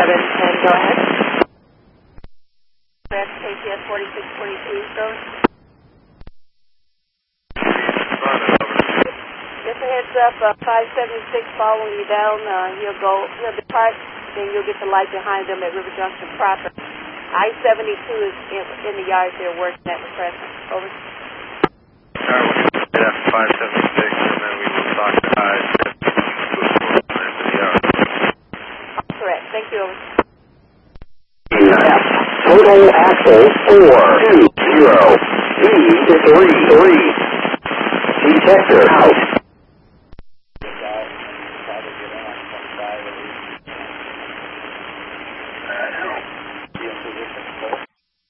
710, go ahead. That's KTS 4622 East Road. Just a heads up, 576 following you down. He'll depart, then you'll get the light behind them at River Junction proper. I-72 is in the yards they're working at the present. Over. We'll get after 576, and then we will talk to I-72 into the yard. Correct. Thank you. Over. Total axle 420 E33. Detector out.